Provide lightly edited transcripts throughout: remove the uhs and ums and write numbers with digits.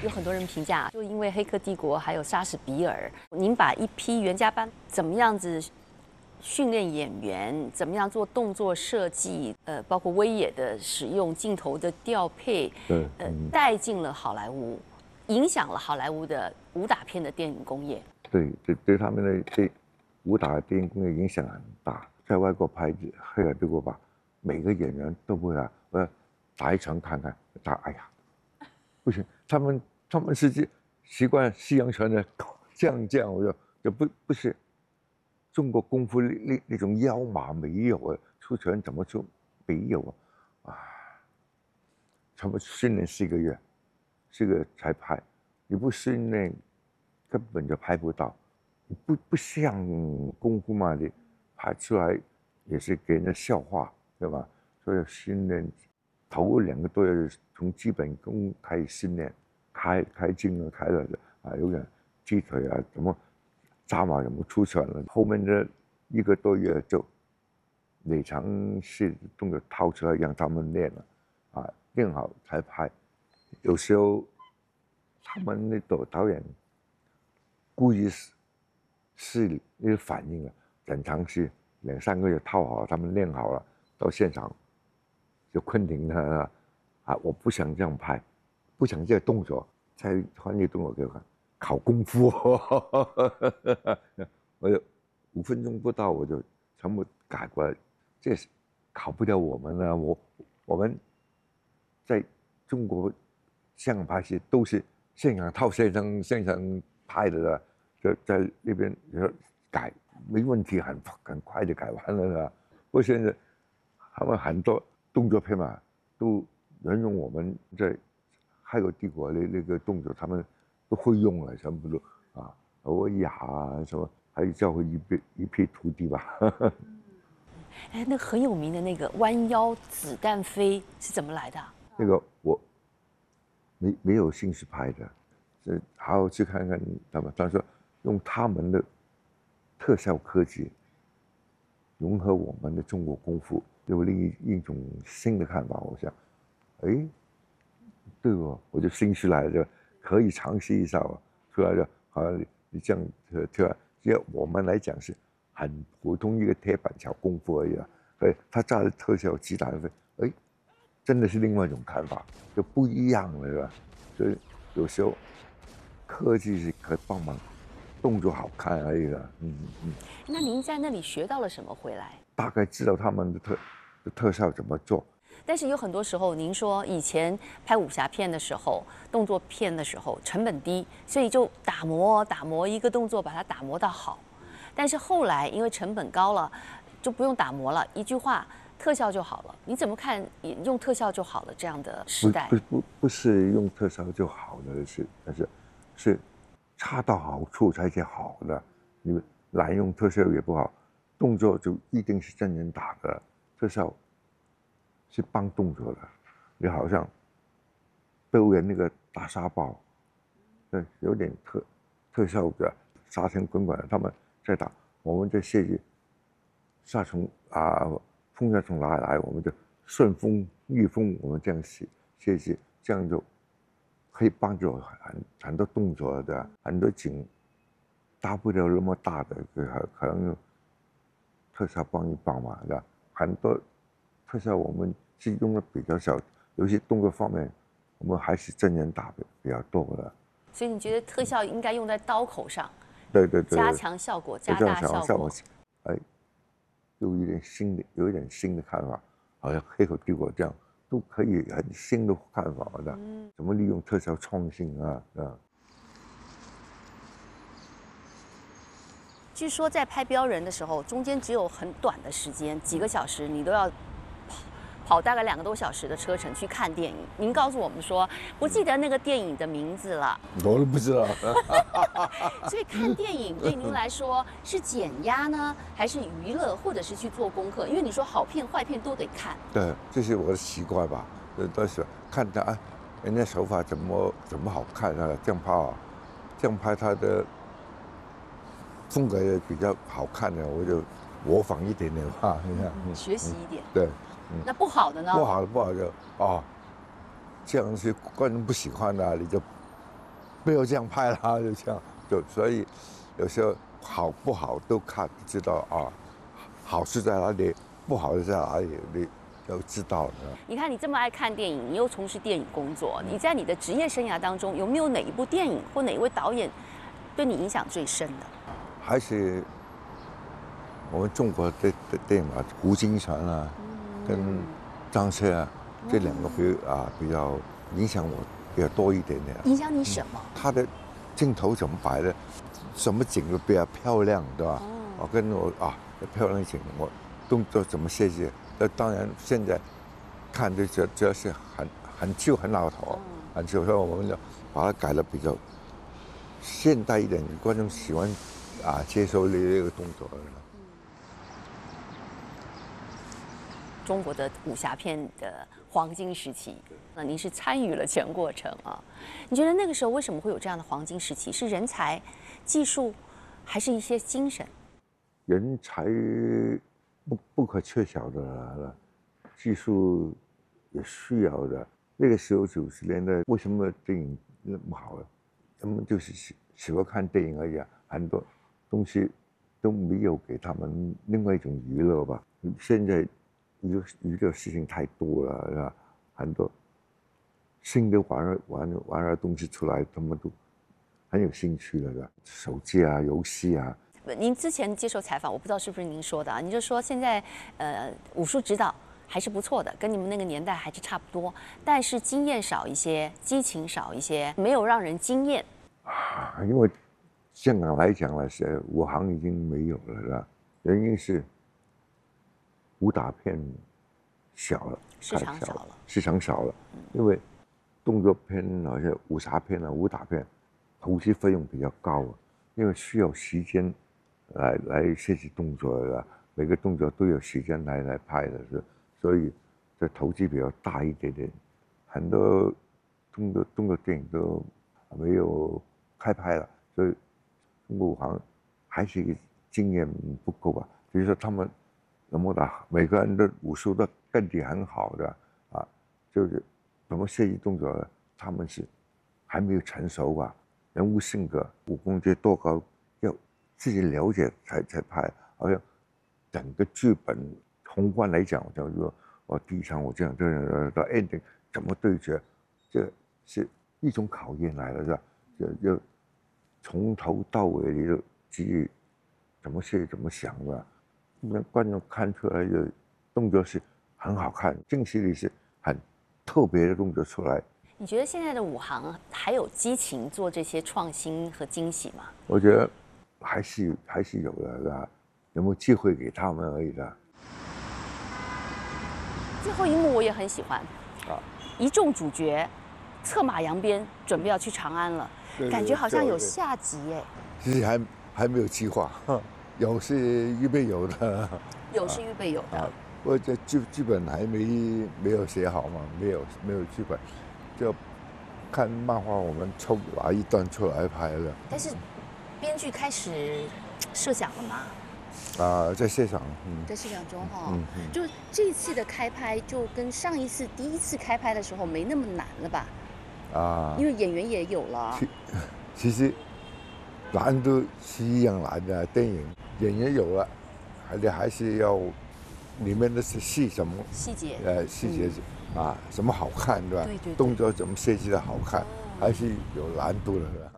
有很多人评价，就因为《黑客帝国》还有莎士比尔，您把一批原家班怎么样子训练演员，怎么样做动作设计，包括威野的使用、镜头的调配，带进了好莱坞，影响了好莱坞的武打片的电影工业。 对他们的对武打电影工业影响很大。在外国拍《黑客帝国》吧，每个演员都会啊，打一场看看，哎呀，不行，他们是习惯西洋拳的这样，我就不是。中国功夫那种腰马没有啊，出拳怎么出没有啊？他们训练4个月才拍，你不训练根本就拍不到，不像功夫嘛，你拍出来也是给人家笑话，对吧？所以训练头2个多月从基本功开始训练，开筋啊，开了啊，有点鸡腿啊，怎么？扎马怎么出拳了？后面的1个多月就每场戏动作掏出来让他们练了，啊，练好才拍。有时候他们那个导演故意是那个反应啊，整场戏2、3个月套好，他们练好了，到现场就昆汀他啊，我不想这样拍，不想这个动作，再换一个动作给我看。考功夫，我就5分钟不到我就全部改过来，这是考不了我们了。我们在中国香港拍戏都是现场套现场拍的，就在那边改没问题，很快就改完了。不过现在他们很多动作片嘛，都沿用我们在《黑客帝国》的那个动作，他们。都会用了，全部都啊，我雅啊什么，还有教会一批徒弟吧。 哎，那个很有名的那个弯腰子弹飞是怎么来的？ 那个我没有兴趣拍的，是好好去看看他们。他说用他们的特效科技融合我们的中国功夫，有另一种新的看法。我想，哎，对哦，我就兴趣来了。可以尝试一下哦，出来就好像你这样跳，因为我们来讲是很普通一个铁板小功夫而已啊。他加了特效击打的，哎，真的是另外一种看法，就不一样了，是吧？所以有时候科技是可以帮忙，动作好看而已了。 那您在那里学到了什么回来？ 大概知道他们的特效怎么做。 但是有很多时候，您说以前拍武侠片的时候、动作片的时候成本低，所以就打磨一个动作，把它打磨到好。但是后来因为成本高了，就不用打磨了，一句话特效就好了。你怎么看用特效就好了这样的时代？ 不是用特效就好的是恰到好处才是好的。你滥用特效也不好，动作就一定是真人打的，特效。是帮动作的，你好像表演那个大沙包，有点特效的沙尘滚滚，他们在打，我们在设计沙虫啊，风沙从哪里来，我们就顺风逆风，我们这样设计，这样就可以帮助很多动作的，很多景大不了那么大的，可能用特效帮一帮嘛，对吧？很多特效我们是用的比较少，有些动作方面，我们还是真人打的比较多的。 所以你觉得特效应该用在刀口上？ 对， 加强效果，加大效果。 哎，有一点新的看法，好像《黑客帝国》这样都可以很新的看法的。怎么利用特效创新啊？ 据说在拍标人的时候，中间只有很短的时间，几个小时，你都要跑大概2个多小时的车程去看电影。您告诉我们说，不记得那个电影的名字了， 我都不知道。 所以看电影对您来说是减压呢，还是娱乐，或者是去做功课？因为你说好片坏片都得看。 对，这是我的习惯吧。都是看他人家手法怎么好看啊，这样拍他的风格也比较好看的，我就模仿一点点吧，你看， 学习一点。 对。 那不好的呢？ 不好就这样是观众不喜欢的，你就没有这样拍了，就这样，所以有时候好不好都知道啊，好是在哪里，不好是在哪里，你都知道的。 你看你这么爱看电影，你又从事电影工作，你在你的职业生涯当中有没有哪一部电影或哪一位导演对你影响最深的？ 还是我们中国的电影啊，胡金铨啊，跟张彻啊，这两个比较影响我比较多一点点。 影响你什么？ 他的镜头怎么摆的，什么景都比较漂亮，对吧？跟我漂亮的景，我动作怎么设计？那当然现在看就觉得是很旧很老头，很旧，所以我们就把它改得比较现代一点，观众喜欢接受这个动作。 中国的武侠片的黄金时期，那您是参与了全过程啊？你觉得那个时候为什么会有这样的黄金时期？是人才、技术，还是一些精神？ 人才不可缺少的了，技术也需要的。那个时候90年代，为什么电影那么好呢？他们就是喜欢看电影而已，很多东西都没有给他们另外一种娱乐吧。现在娱乐事情太多了，是吧？很多新的玩的东西出来，他们都很有兴趣了，是吧？手机啊，游戏啊。 您之前接受采访，我不知道是不是您说的啊？你就说现在武术指导还是不错的，跟你们那个年代还是差不多，但是经验少一些，激情少一些，没有让人惊艳。 因为香港来讲呢，是武行已经没有了，是吧？原因是武打片小了， 市场少了， 市场少了，因为动作片好像武侠片啊、武打片，投资费用比较高啊，因为需要时间来设计动作的，每个动作都有时间来拍的，所以这投资比较大一点点，很多动作电影都没有开拍了，所以中国武行还是经验不够吧。比如说他们那么大，每个人的武术的根底很好的就是怎么设计动作呢？他们是还没有成熟吧，人物性格、武功这多高，要自己了解才拍。好像整个剧本宏观来讲，就是说我第一场我这样到 ending 怎么对决，这是一种考验来了，是吧？就从头到尾你就自己怎么设怎么想的，让观众看出来的动作是很好看，惊喜里是很特别的动作出来。 你觉得现在的武行还有激情做这些创新和惊喜吗？ 我觉得还是有的，是吧？有没有机会给他们而已的。 最后一幕我也很喜欢，一众主角策马扬鞭，准备要去长安了，感觉好像有下集哎。 其实还没有计划，有是预备有的， 有是预备有的。 我这剧本还没有写好嘛，没有剧本，就看漫画我们抽拿一段出来拍了。 但是编剧开始设想了吗？ 在设想， 在设想中哈，就这次的开拍就跟上一次第一次开拍的时候没那么难了吧？因为演员也有了。 其实难度是一样难的，电影演员有了，还是要里面的是什么细节？ 细节什么好看，对吧？ 对。 动作怎么设计的好看，还是有难度的，是吧？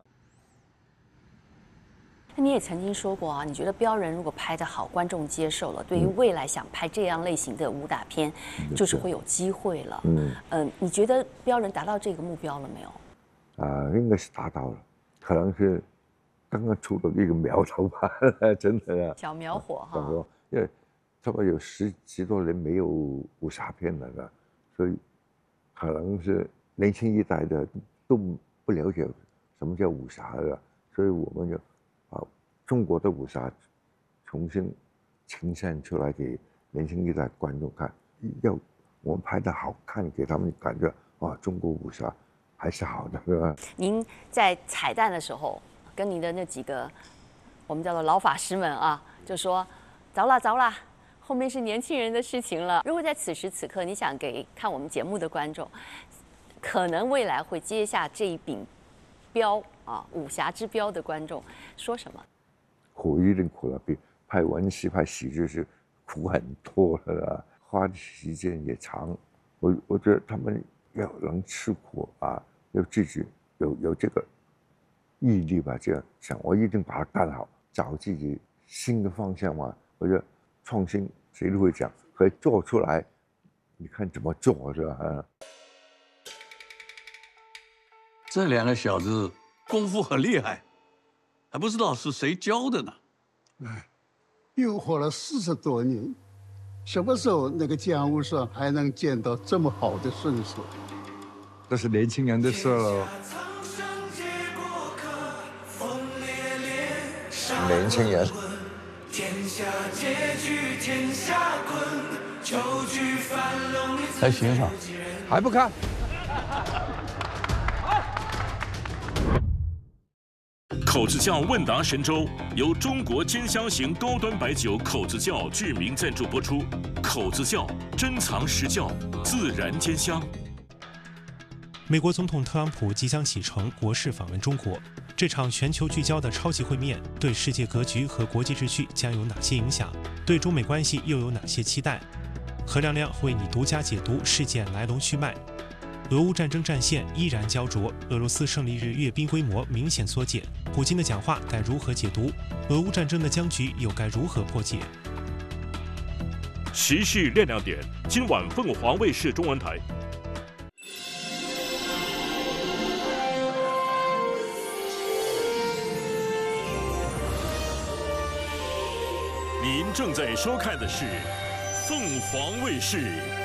那你也曾经说过啊，你觉得标人如果拍得好，观众接受了，对于未来想拍这样类型的武打片，就是会有机会了。你觉得标人达到这个目标了没有？ 应该是达到了，可能是刚刚出了一个苗头吧，真的小苗火哈。 因为差不多有十多年没有武侠片了的，所以可能是年轻一代的都不了解什么叫武侠的，所以我们就中国的武侠重新呈现出来给年轻一代观众看，要我们拍的好看，给他们感觉中国武侠还是好的，是吧？ 您在彩蛋的时候，跟您的那几个我们叫做老法师们啊，就说着啦，后面是年轻人的事情了。如果在此时此刻，你想给看我们节目的观众，可能未来会接下这一柄标啊，武侠之标的观众说什么？ 苦一定苦了，比拍文戏、拍喜剧是苦很多了啦，花的时间也长。我觉得他们要能吃苦啊，要自己有这个毅力吧，这样想，我一定把它干好，找自己新的方向嘛。我觉得创新谁都会讲，可以做出来，你看怎么做是吧？ 这两个小子功夫很厉害，还不知道是谁教的呢。 又活了40多年，什么时候那个江湖上还能见到这么好的身手？ 这是年轻人的事了。 年轻人， 还行啊， 还不看？ 口子窖问答神州由中国尖香型高端白酒口子窖巨名赞助播出。口子窖珍藏实窖，自然尖香。 美国总统特朗普即将启程国事访问中国，这场全球聚焦的超级会面对世界格局和国际秩序将有哪些影响？对中美关系又有哪些期待？何亮亮为你独家解读事件来龙去脉。俄乌战争战线依然焦灼，俄罗斯胜利日阅兵规模明显缩减，普京的讲话该如何解读？俄乌战争的僵局又该如何破解？ 时事亮亮点，今晚凤凰卫视中文台。您正在收看的是凤凰卫视